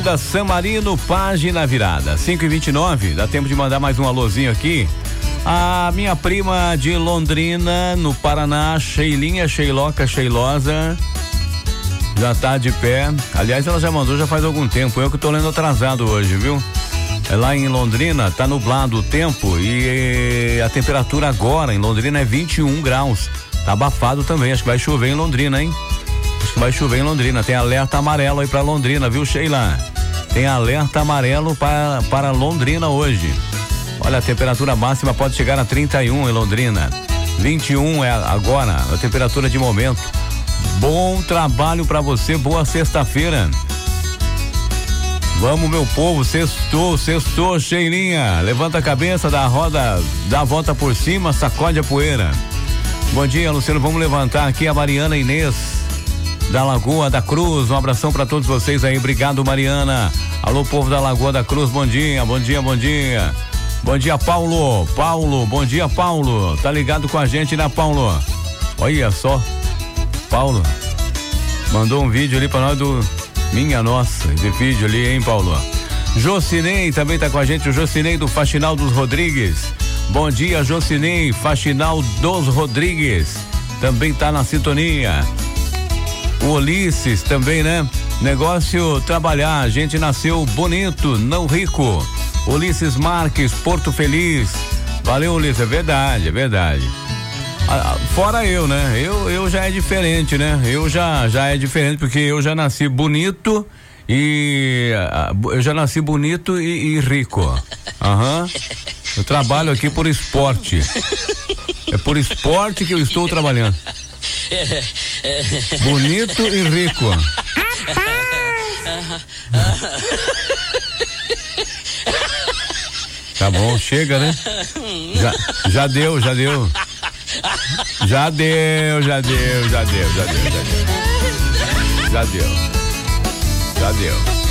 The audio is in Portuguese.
Avenida San Marino, página virada. 5h29, dá tempo de mandar mais um alôzinho aqui. A minha prima de Londrina, no Paraná, Sheilinha, Sheiloca, Sheilosa, já tá de pé. Aliás, ela já mandou já faz algum tempo. Eu que tô lendo atrasado hoje, viu? Lá em Londrina tá nublado o tempo e a temperatura agora em Londrina é 21 graus. Tá abafado também, acho que vai chover em Londrina, hein? Acho que vai chover em Londrina. Tem alerta amarelo aí pra Londrina, viu, Sheila? Tem alerta amarelo para Londrina hoje. Olha, a temperatura máxima pode chegar a 31 em Londrina. 21 é agora a temperatura de momento. Bom trabalho pra você, boa sexta-feira. Vamos, meu povo, sextou, Sheilinha. Levanta a cabeça, dá a roda, dá a volta por cima, sacode a poeira. Bom dia, Luciano, vamos levantar aqui a Mariana Inês da Lagoa da Cruz, um abração pra todos vocês aí, obrigado, Mariana. Alô, povo da Lagoa da Cruz, bom dia. Bom dia, Paulo, bom dia, Paulo, tá ligado com a gente, né, Paulo? Olha só, Paulo mandou um vídeo ali pra nós minha nossa, esse vídeo ali, hein, Paulo? Jocinei também tá com a gente, o Jocinei do Faxinal dos Rodrigues. Bom dia, Jocinei, Faxinal dos Rodrigues, também tá na sintonia. O Ulisses também, né? Negócio trabalhar, a gente nasceu bonito, não rico. Ulisses Marques, Porto Feliz. Valeu, Ulisses, é verdade. Fora eu, né? Eu já é diferente, né? Eu já é diferente porque eu já nasci bonito e rico. Eu trabalho aqui por esporte. É por esporte que eu estou trabalhando. Bonito e rico. Tá bom, chega, né? Já deu. Já deu.